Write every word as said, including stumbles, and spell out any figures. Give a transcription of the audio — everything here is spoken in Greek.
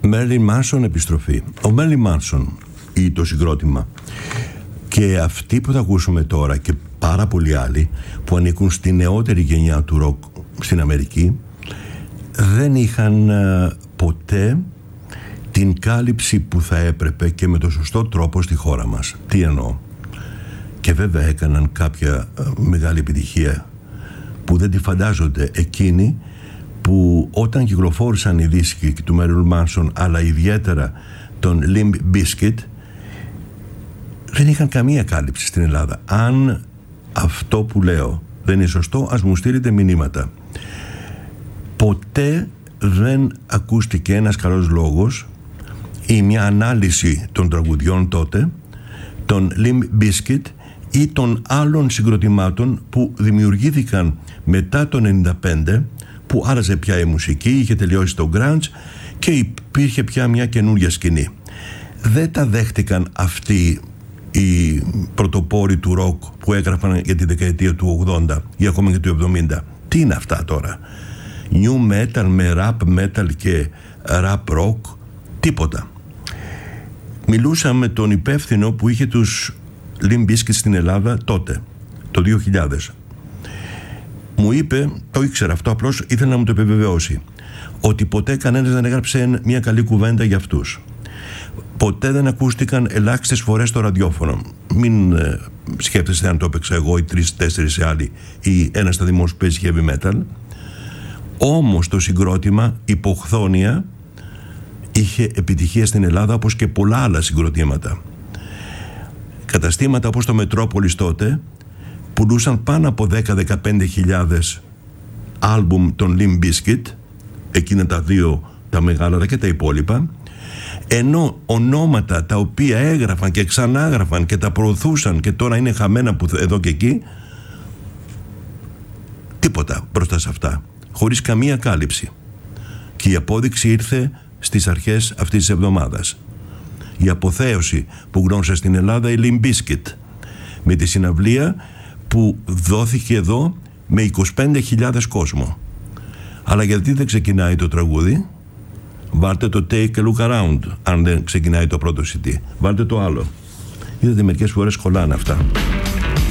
Μέρλιν Μάνσον, επιστροφή. Ο Μέρλιν Μάνσον ή το συγκρότημα και αυτοί που θα ακούσουμε τώρα και πάρα πολλοί άλλοι που ανήκουν στη νεότερη γενιά του ροκ στην Αμερική δεν είχαν uh, ποτέ την κάλυψη που θα έπρεπε και με το σωστό τρόπο στη χώρα μας. Τι εννοώ? Και βέβαια έκαναν κάποια uh, μεγάλη επιτυχία που δεν τη φαντάζονται εκείνοι που όταν κυκλοφόρησαν οι δίσκοι του Μέρλιν Μάνσον αλλά ιδιαίτερα τον Limp Bizkit δεν είχαν καμία κάλυψη στην Ελλάδα. Αν αυτό που λέω δεν είναι σωστό, ας μου στείλετε μηνύματα. Ποτέ δεν ακούστηκε ένας καλός λόγος ή μια ανάλυση των τραγουδιών τότε, των Limp Bizkit ή των άλλων συγκροτημάτων που δημιουργήθηκαν μετά το ενενήντα πέντε, που άραζε πια η μουσική, είχε τελειώσει το grunge και υπήρχε πια μια καινούργια σκηνή. Δεν τα δέχτηκαν αυτοί οι πρωτοπόροι του ροκ που έγραφαν για τη δεκαετία του ογδόντα ή ακόμα και του εβδομήντα. Τι είναι αυτά τώρα? New metal με rap metal και rap rock? Τίποτα. Μιλούσα με τον υπεύθυνο που είχε τους Limp Bizkit στην Ελλάδα τότε, το δύο χιλιάδες. Μου είπε, το ήξερα αυτό, απλώς ήθελε να μου το επιβεβαιώσει, ότι ποτέ κανένας δεν έγραψε μια καλή κουβέντα για αυτούς. Ποτέ δεν ακούστηκαν ελάχιστες φορές στο ραδιόφωνο. Μην ε, σκέφτεστε αν το έπαιξα εγώ ή τρεις-τέσσερις άλλοι ή ένας σταθμός που παίζει heavy metal. Όμως το συγκρότημα υποχθόνια είχε επιτυχία στην Ελλάδα όπως και πολλά άλλα συγκροτήματα. Καταστήματα όπως το Μετρόπολης τότε πουλούσαν πάνω από δέκα με δεκαπέντε χιλιάδες άλμπουμ των Limp Bizkit, εκείνα τα δύο τα μεγάλα και τα υπόλοιπα, ενώ ονόματα τα οποία έγραφαν και ξανάγραφαν και τα προωθούσαν και τώρα είναι χαμένα που εδώ και εκεί, τίποτα μπροστά σε αυτά, χωρίς καμία κάλυψη. Και η απόδειξη ήρθε στις αρχές αυτής της εβδομάδας. Η αποθέωση που γνώρισα στην Ελλάδα η Limp Bizkit, με τη συναυλία που δόθηκε εδώ με είκοσι πέντε χιλιάδες κόσμο. Αλλά γιατί δεν ξεκινάει το τραγούδι? Βάλτε το Take a Look Around αν δεν ξεκινάει το πρώτο σι ντι. Βάλτε το άλλο. Είδατε, μερικές φορές κολλάνε αυτά.